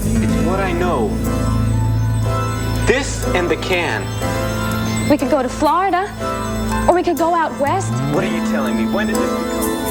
It's what I know. This and the can. We could go to Florida, or we could go out west. What are you telling me? When did this become?